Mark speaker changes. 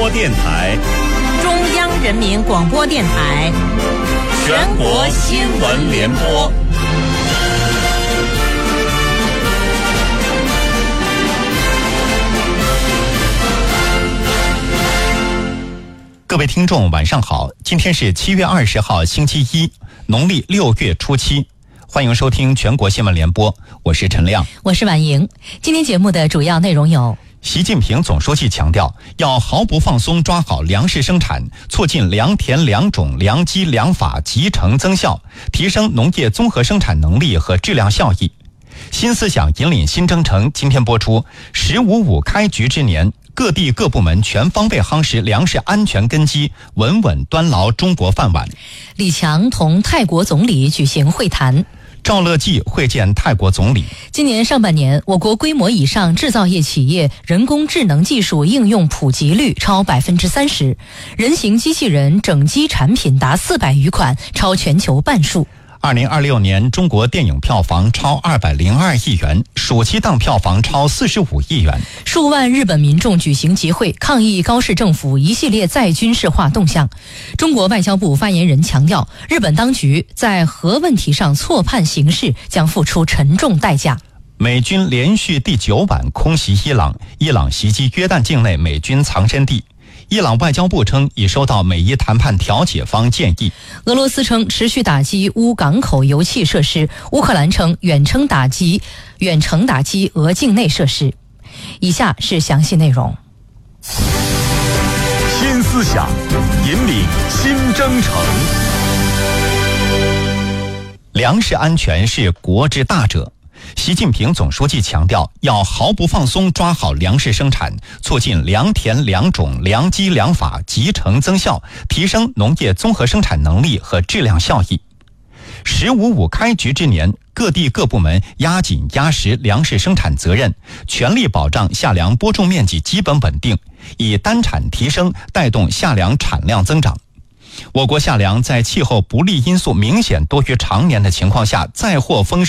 Speaker 1: 电台、
Speaker 2: 中央人民广播电台、
Speaker 1: 全国新闻联播。各位听众晚上好，今天是7月20号星期一，农历6月初7，欢迎收听全国新闻联播，我是陈亮，
Speaker 2: 我是婉莹。今天节目的主要内容有：
Speaker 1: 习近平总书记强调，要毫不放松抓好粮食生产，促进良田良种良机良法集成增效，提升农业综合生产能力和质量效益。新思想引领新征程今天播出，15.5开局之年，各地各部门全方位夯实粮食安全根基，稳稳端牢中国饭碗。
Speaker 2: 李强同泰国总理举行会谈。
Speaker 1: 赵乐际会见泰国总理。
Speaker 2: 今年上半年，我国规模以上制造业企业人工智能技术应用普及率超 30%， 人形机器人整机产品达400余款，超全球半数。
Speaker 1: 2026年中国电影票房超202亿元，暑期档票房超45亿元。
Speaker 2: 数万日本民众举行集会，抗议高市政府一系列再军事化动向。中国外交部发言人强调，日本当局在核问题上错判形势，将付出沉重代价。
Speaker 1: 美军连续第9晚空袭伊朗，伊朗袭击约旦境内美军藏身地。伊朗外交部称已收到美伊谈判调解方建议。
Speaker 2: 俄罗斯称持续打击乌港口油气设施，乌克兰称远程打击俄境内设施。以下是详细内容。
Speaker 3: 新思想引领新征程。
Speaker 1: 粮食安全是国之大者。习近平总书记强调，要毫不放松抓好粮食生产，促进良田良种良机良法集成增效，提升农业综合生产能力和质量效益。15.5开局之年，各地各部门压紧压实粮食生产责任，全力保障夏粮播种面积基本稳定，以单产提升带动夏粮产量增长。我国夏粮在气候不利因素明显多于常年的情况下，再获丰收。